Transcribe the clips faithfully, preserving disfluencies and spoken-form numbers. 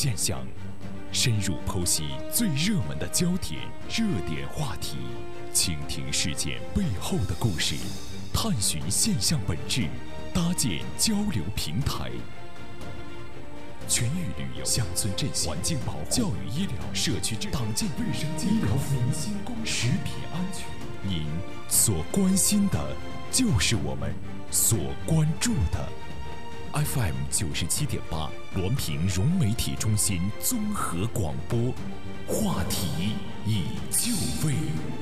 现象，深入剖析最热门的焦点、热点话题，倾听事件背后的故事，探寻现象本质，搭建交流平台。全域旅游、乡村振兴、环境保护、教育医疗、社区治党建卫生、医疗民心公食品安全，您所关心的，就是我们所关注的。F M 九十七点八，滦平融媒体中心综合广播，话题已就位。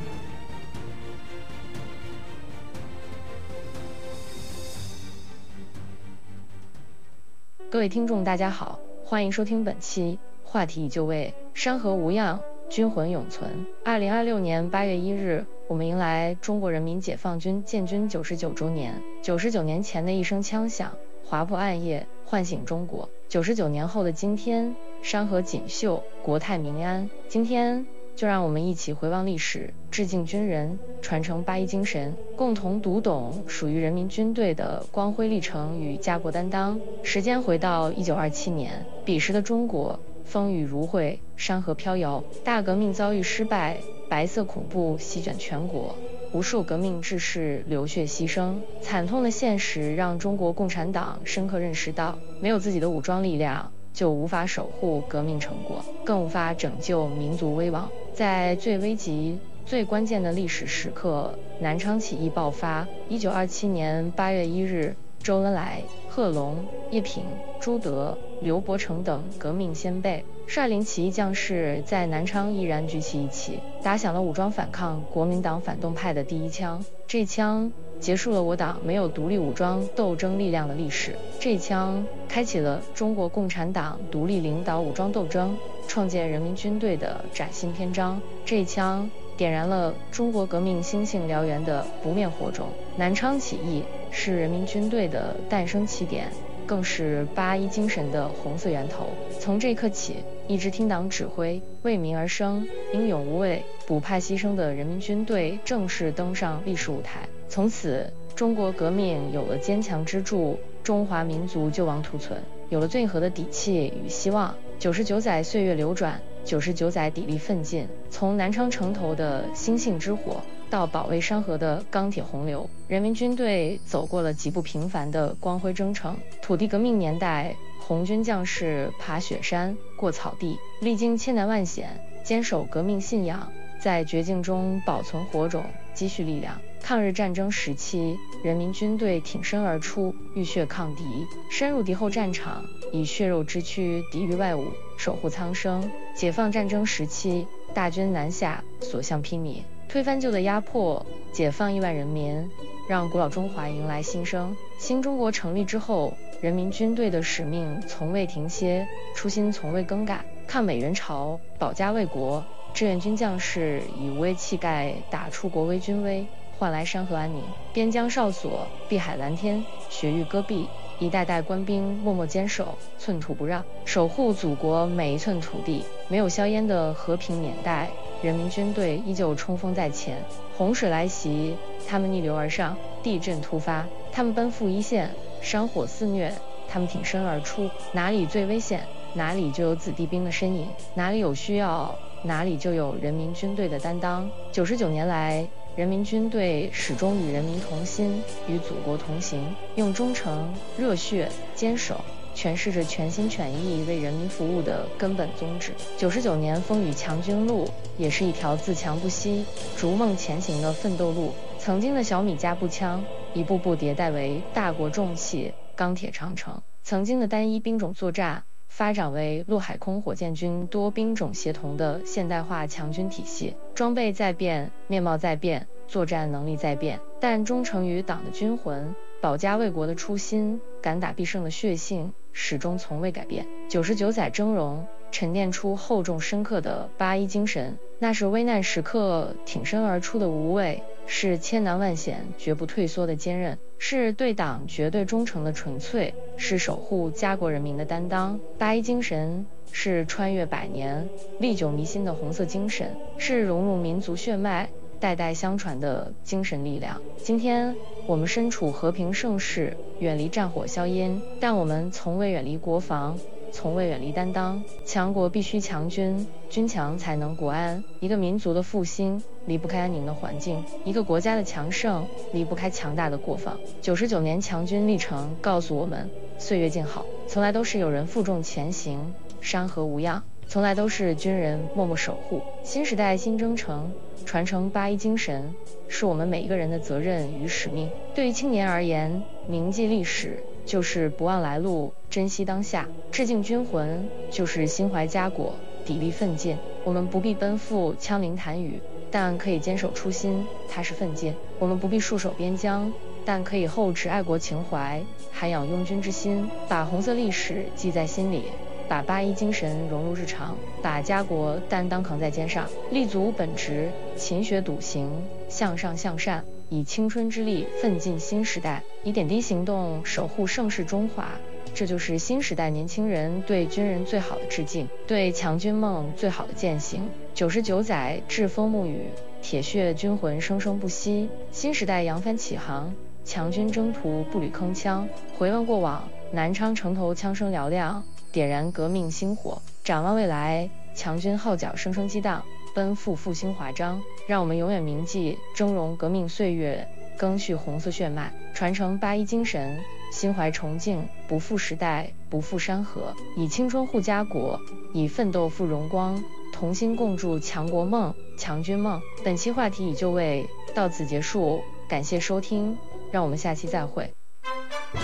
各位听众大家好，欢迎收听本期话题已就位，山河无恙，军魂永存。二零二六年八月一日，我们迎来中国人民解放军建军九十九周年。九十九年前的一声枪响，划破暗夜，唤醒中国。九十九年后的今天，山河锦绣，国泰民安。今天就让我们一起回望历史，致敬军人，传承八一精神，共同读懂属于人民军队的光辉历程与家国担当。时间回到一九二七年，彼时的中国风雨如晦，山河飘摇，大革命遭遇失败，白色恐怖席卷全国，无数革命志士流血牺牲。惨痛的现实让中国共产党深刻认识到，没有自己的武装力量，就无法守护革命成果，更无法拯救民族危亡。在最危急、最关键的历史时刻，南昌起义爆发。一九二七年八月一日，周恩来、贺龙、叶挺、朱德、刘伯承等革命先辈率领起义将士在南昌毅然举起义旗，打响了武装反抗国民党反动派的第一枪。这枪结束了我党没有独立武装斗争力量的历史，这一枪开启了中国共产党独立领导武装斗争、创建人民军队的崭新篇章。这一枪点燃了中国革命星星燎原的不灭火种。南昌起义是人民军队的诞生起点，更是八一精神的红色源头。从这一刻起，一支听党指挥、为民而生、英勇无畏、不怕牺牲的人民军队正式登上历史舞台。从此，中国革命有了坚强支柱，中华民族救亡图存，有了最合的底气与希望。九十九载岁月流转，九十九载砥砺奋进，从南昌城头的星星之火到保卫山河的钢铁洪流，人民军队走过了极不平凡的光辉征程。土地革命年代，红军将士爬雪山、过草地，历经千难万险，坚守革命信仰，在绝境中保存火种，积蓄力量。抗日战争时期，人民军队挺身而出，浴血抗敌，深入敌后战场，以血肉之躯抵御外侮，守护苍生。解放战争时期，大军南下，所向披靡，推翻旧的压迫，解放亿万人民，让古老中华迎来新生。新中国成立之后，人民军队的使命从未停歇，初心从未更改，抗美援朝，保家卫国。志愿军将士以无畏气概打出国威军威，换来山河安宁。边疆哨所，碧海蓝天，雪域戈壁，一代代官兵默默坚守，寸土不让，守护祖国每一寸土地。没有硝烟的和平年代，人民军队依旧冲锋在前。洪水来袭，他们逆流而上；地震突发，他们奔赴一线；山火肆虐，他们挺身而出。哪里最危险，哪里就有子弟兵的身影；哪里有需要，哪里就有人民军队的担当。九十九年来，人民军队始终与人民同心，与祖国同行，用忠诚、热血、坚守诠释着全心全意为人民服务的根本宗旨。九十九年风雨强军路，也是一条自强不息、逐梦前行的奋斗路。曾经的小米加步枪，一步步迭代为大国重器、钢铁长城；曾经的单一兵种作战，发展为陆海空火箭军多兵种协同的现代化强军体系。装备在变，面貌在变，作战能力在变，但忠诚于党的军魂、保家卫国的初心、敢打必胜的血性始终从未改变。九十九载峥嵘，沉淀出厚重深刻的八一精神，那是危难时刻挺身而出的无畏，是千难万险绝不退缩的坚韧，是对党绝对忠诚的纯粹，是守护家国人民的担当。八一精神是穿越百年、历久弥新的红色精神，是融入民族血脉、代代相传的精神力量。今天我们身处和平盛世，远离战火硝烟，但我们从未远离国防， 从未远离担当。强国必须强军，军强才能国安。一个民族的复兴离不开安宁的环境，一个国家的强盛离不开强大的国防。九十九年强军历程告诉我们，岁月静好，从来都是有人负重前行，山河无恙，从来都是军人默默守护。新时代新征程，传承八一精神，是我们每一个人的责任与使命。对于青年而言，铭记历史就是不忘来路，珍惜当下；致敬军魂就是心怀家国，砥砺奋进。我们不必奔赴枪林弹雨，但可以坚守初心，踏实奋进；我们不必戍守边疆，但可以厚植爱国情怀，涵养拥军之心，把红色历史记在心里，把八一精神融入日常，把家国担当扛在肩上，立足本职，勤学笃行，向上向善，以青春之力奋进新时代，以点滴行动守护盛世中华。这就是新时代年轻人对军人最好的致敬，对强军梦最好的践行。九十九载栉风沐雨，铁血军魂生生不息。新时代扬帆起航，强军征途步履铿锵。回望过往，南昌城头枪声嘹亮，点燃革命星火。展望未来，强军号角声声激荡，奔赴复兴华章。让我们永远铭记峥嵘革命岁月，赓续红色血脉，传承八一精神，心怀崇敬，不负时代，不负山河，以青春护家国，以奋斗赴荣光，同心共筑强国梦、强军梦。本期话题已就位到此结束，感谢收听，让我们下期再会。